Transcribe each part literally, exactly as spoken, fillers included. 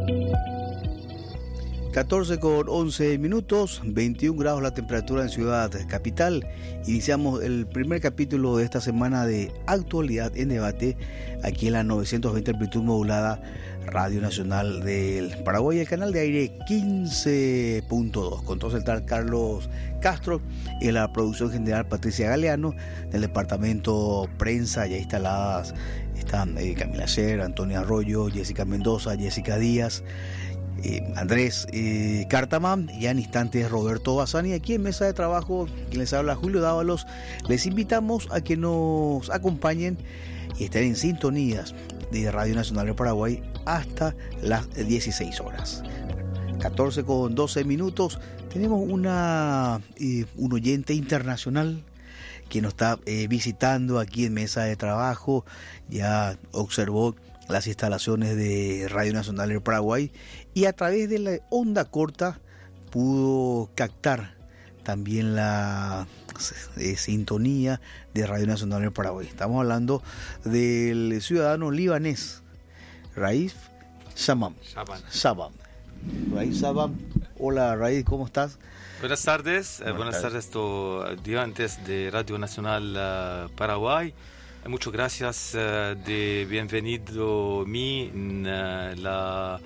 catorce con once minutos, veintiún grados la temperatura en Ciudad Capital. Iniciamos el primer capítulo de esta semana de Actualidad en Debate, aquí en la novecientos veinte amplitud modulada, Radio Nacional del Paraguay, el canal de aire quince punto dos. Con todo el tal Carlos Castro, en la producción general Patricia Galeano, del departamento prensa ya instaladas están eh, Camila Ser, Antonia Arroyo, Jessica Mendoza, Jessica Díaz, Eh, Andrés eh, Cartamán, y en instantes Roberto Bazán, y aquí en mesa de trabajo quien les habla Julio Dávalos. Les invitamos a que nos acompañen y estén en sintonías de Radio Nacional del Paraguay hasta las dieciséis horas. catorce con doce minutos. Tenemos una eh, un oyente internacional que nos está eh, visitando aquí en mesa de trabajo. Ya observó las instalaciones de Radio Nacional del Paraguay y a través de la onda corta pudo captar también la eh, sintonía de Radio Nacional del Paraguay. Estamos hablando del ciudadano libanés Raif Shabam. Shabam. Raif Shabam. Hola Raif, ¿cómo estás? Buenas tardes, buenas, buenas tardes, to estudiantes de Radio Nacional uh, Paraguay. Muchas gracias uh, de bienvenido mí en uh, la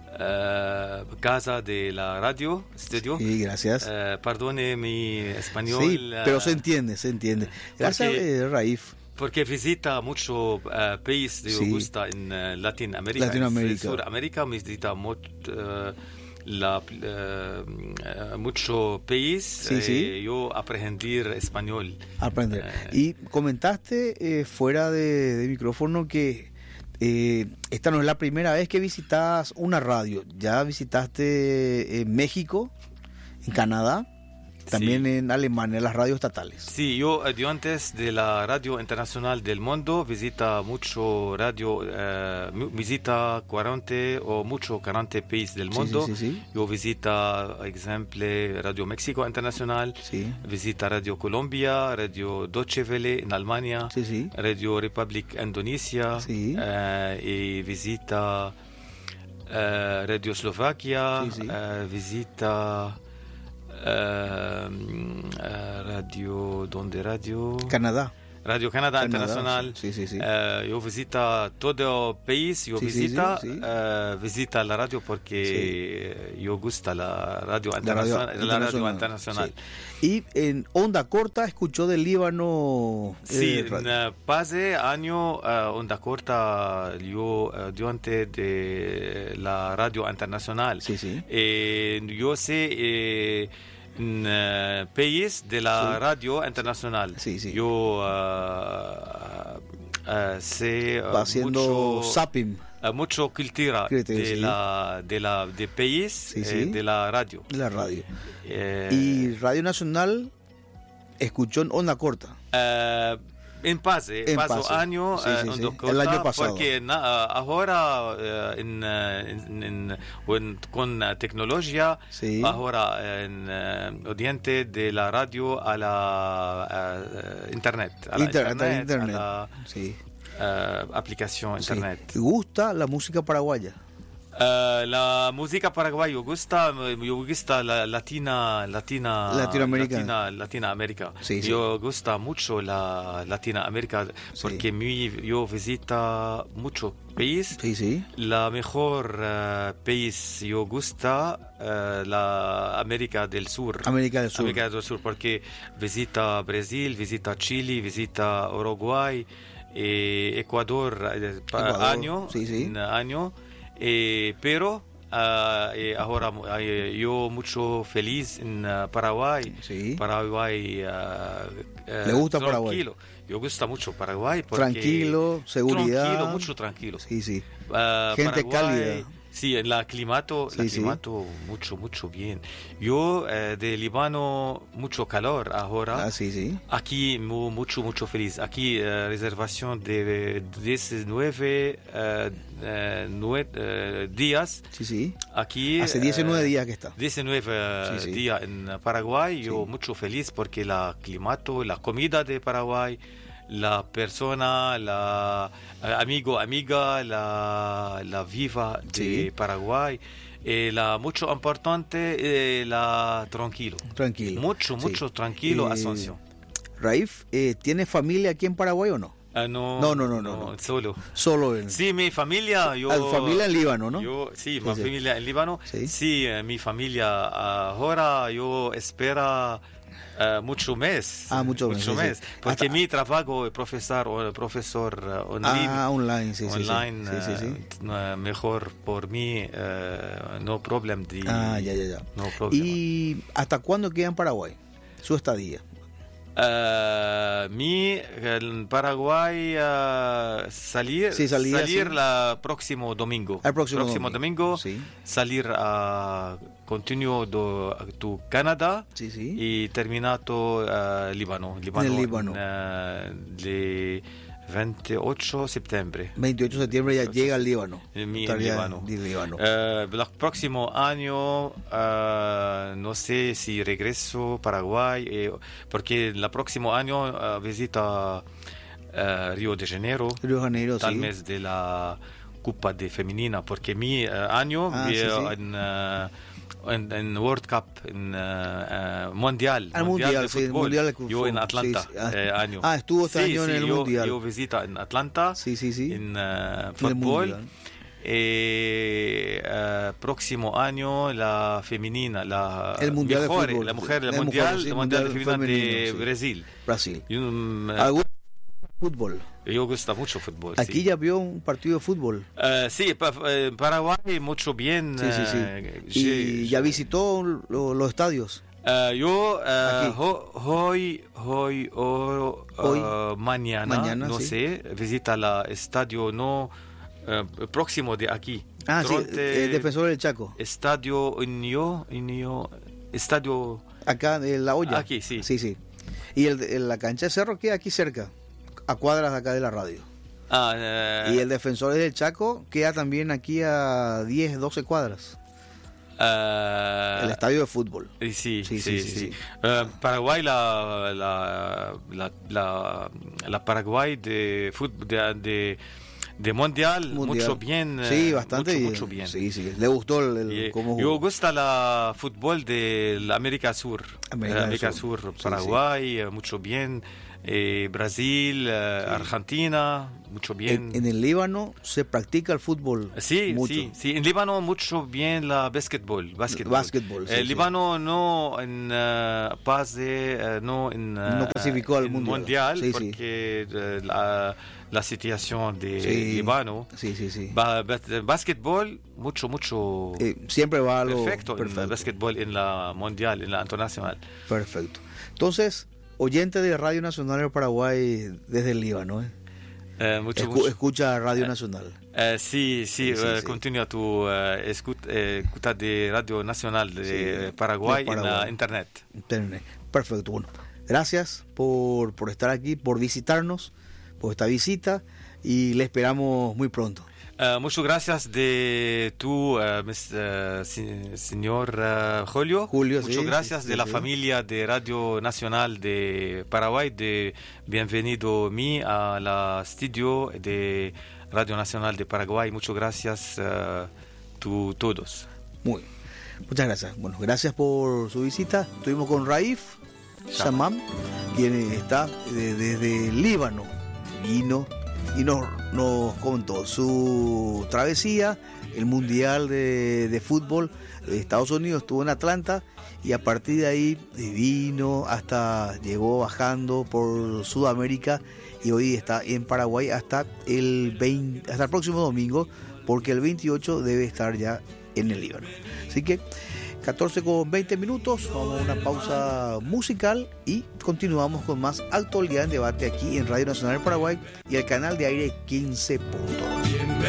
uh, casa de la radio, estudio. Sí, gracias. Uh, perdone mi español. Sí, pero se entiende, se entiende. Gracias, porque, eh, Raif. Porque visita muchos uh, países de sí. Augusta en uh, Latinoamérica, Latinoamérica. en Sudamérica, visita mucho... Uh, La, uh, mucho país, sí, eh, sí. yo aprendí español. Aprender. Eh, y comentaste eh, fuera de, de micrófono que eh, esta no es la primera vez que visitas una radio. Ya visitaste eh, México, en Canadá, también sí. En Alemania, las radios estatales. Sí, yo, yo antes de la radio internacional del mundo visita mucho radio, eh, visita cuarenta o mucho cuarenta países del mundo. Sí, sí, sí, sí. Yo visita, ejemplo, Radio México Internacional, sí. Visita Radio Colombia, Radio Deutsche Welle en Alemania, sí, sí. Radio Republic Indonesia, sí. eh, y visita eh, Radio Eslovaquia, sí, sí. Eh, visita... Uh, uh, radio, ¿dónde radio? Canadá. Radio Canadá, Canadá Internacional. Sí, sí, sí. Uh, yo visita todo el país, yo sí, visita, sí, sí, sí. Uh, visita la radio porque sí. Yo gusta la radio internacional. La radio, la radio internacional. Sí. Y en onda corta escuchó del Líbano. Sí, eh, en uh, pase año uh, onda corta yo uh, durante de la radio internacional. Sí, sí. Eh, yo sé eh, en uh, país de la sí. radio internacional. Sí, sí. Yo uh, uh, sé uh, va haciendo mucho, zapping. Uh, mucho cultura de sí. la de la de país sí, eh, sí. de la radio. La radio. Eh, y Radio Nacional escuchó en onda corta. Uh, En pase, en paso pase. año, sí, sí, uh, sí. corta, el año pasado. Porque na, ahora uh, en, en, en, en, con la tecnología, sí. ahora en uh, Oriente de la radio a la uh, internet, a la Inter internet, internet. A la sí. uh, aplicación internet. Sí. ¿Gusta la música paraguaya? Uh, la música paraguaya gusta, me gusta la latina, latina, Latinoamérica. Latina, Latinoamérica. Sí, sí. Yo gusta mucho la Latinoamérica porque sí. mi, yo visita mucho país. Sí, sí. La mejor uh, país yo gusta uh, la América del Sur. América del Sur. América del Sur porque visita Brasil, visita Chile, visita Uruguay, eh, Ecuador, eh, Ecuador. año, sí, sí. año. Eh, pero uh, eh, ahora eh, yo mucho feliz en uh, Paraguay. Sí. Paraguay. Uh, ¿Le gusta tranquilo. Paraguay? Yo gusta mucho Paraguay. Porque tranquilo, seguridad. Tranquilo, mucho tranquilo. Sí, sí. Uh, Gente Paraguay, cálida. Sí, en la climato, sí, la climato sí. mucho, mucho bien. Yo eh, de Líbano mucho calor ahora. Ah, sí, sí. Aquí mu, mucho, mucho feliz. Aquí eh, reservación de diecinueve eh, eh, nueve, eh, días. Sí, sí. Aquí hace diecinueve eh, días que está. diecinueve sí, sí. días en Paraguay. Yo sí. mucho feliz porque la climato, la comida de Paraguay, la persona, la amigo, amiga, la, la viva de Sí. Paraguay. Eh, la mucho importante, eh, la tranquilo. Tranquilo. Mucho, Sí. mucho tranquilo, Eh, Asunción. Raif, eh, ¿tiene familia aquí en Paraguay o no? Ah, no, no, no, no, no, no. solo. Solo en... Sí, mi familia, yo... Ah, familia en Líbano, ¿no? Yo, sí, Sí, mi sí. familia en Líbano. Sí. Sí, eh, mi familia ahora yo espera eh, mucho mes. Ah, mucho mes, sí, mes. sí. Porque Hasta- mi trabajo es profesor, o profesor eh, online. Ah, online, sí, sí, sí. online, Sí, sí, sí. eh, eh, mejor por mí, eh, no problem. De, Ah, ya, ya, ya. No problem. ¿Y hasta cuándo queda en Paraguay su estadía? Uh, mi en Paraguay uh, salir Sí, salía, salir sí. la próximo domingo Al próximo domingo, domingo sí. salir a continuo do tu Canadá Sí, sí. y terminato uh, Líbano Líbano, Líbano. en, uh, de veintiocho de septiembre veintiocho de septiembre ya llega al Líbano. en mi en Estaría Líbano. en Líbano. Eh, el próximo año eh, no sé si regreso a Paraguay eh, porque el próximo año eh, visita eh, Río de Janeiro, Río de Janeiro, tal sí. vez de la Copa de Femenina, porque mi eh, año Ah, sí, veo sí. en, eh, en, en World Cup, en eh, eh, Mundial, Al Mundial, de sí, el fútbol. Mundial de Yo fútbol, en Atlanta, sí, sí. Ah, eh, año. ah, estuvo este Sí, año en sí, el yo, Mundial. Yo visita en Atlanta, Sí, sí, sí. en eh, En el fútbol. Mundial. Eh, eh, próximo año la femenina, la El Mundial de mejor, fútbol. la mujer, el La mundial, mujer, sí, el mundial de mundial femenina de femenino, sí. Brasil. Brasil. Yo, mm, ¿Algún fútbol? yo gusta mucho fútbol. Aquí sí. ya vio un partido de fútbol. Eh, sí, pa- eh, Paraguay mucho bien. Sí, sí, sí. eh, Y sí, ya sí. visitó lo- los estadios. Eh, yo eh, Aquí. ho- hoy, hoy, o- Hoy. eh, mañana, Mañana, no sí. sé, visita la estadio no eh, próximo de aquí. Ah, sí, Durante el defensor del Chaco. Estadio Unió, Unió, Estadio Acá en La Olla. Aquí, sí. Sí, sí. Y el, el- la cancha de Cerro queda aquí cerca, a cuadras de acá de la radio. Ah, eh, Y el defensor del Chaco queda también aquí a diez, doce cuadras. eh, El estadio de fútbol. Sí, sí, Sí, sí. sí, sí, sí, sí. Eh, Paraguay, la, la, la, la, la Paraguay de fútbol, de, de, de mundial, Mundial. mucho bien. eh, Sí, bastante mucho, bien. mucho bien. Sí, sí. Le gustó el, el- Y, cómo yo jugó. gusta la fútbol de la América Sur. América Eh, del América Sur. Sur, Sí, Paraguay, eh, mucho bien. Eh, Brasil, eh, Argentina, mucho bien. En, en el Líbano se practica el fútbol Sí, mucho. sí, sí. En Líbano mucho bien la básquetbol. Básquetbol. Básquetbol, sí, Eh, sí. Líbano no en eh, pase, eh, no en eh, No clasificó al en mundial. Sí, sí. porque eh, la, la situación de Sí. Líbano. Sí, sí, sí. Ba- ba- básquetbol mucho, mucho Eh, siempre va a lo perfecto, en perfecto. el básquetbol en la mundial, en la internacional. Perfecto. Entonces, oyente de Radio Nacional del Paraguay desde el Líbano, ¿eh? Eh, mucho, Escu- mucho. escucha Radio Nacional. Eh, sí, sí, Sí, sí, eh, sí. continúa tu eh, escut- eh, escuta de Radio Nacional de Sí, Paraguay, de en Paraguay. la internet. Internet. Perfecto. Bueno, gracias por, por estar aquí, por visitarnos, por esta visita y le esperamos muy pronto. Eh, muchas gracias de tu, eh, mis, eh, si- señor eh, Julio. Julio, Muchas sí, gracias sí, de sí, la sí. familia de Radio Nacional de Paraguay, de bienvenido mí a la estudio de Radio Nacional de Paraguay. Muchas gracias a tú todos. Muy bien. Muchas gracias. Bueno, gracias por su visita. Estuvimos con Raif Shamam, quien está de- desde Líbano. Vino y nos, nos contó su travesía, el Mundial de, de Fútbol de Estados Unidos, estuvo en Atlanta y a partir de ahí vino hasta, llegó bajando por Sudamérica y hoy está en Paraguay hasta el, veinte, hasta el próximo domingo, porque el veintiocho debe estar ya en el Líbano. Así que catorce con veinte minutos, vamos a una pausa musical y continuamos con más actualidad en debate aquí en Radio Nacional del Paraguay y el canal de aire quince punto dos.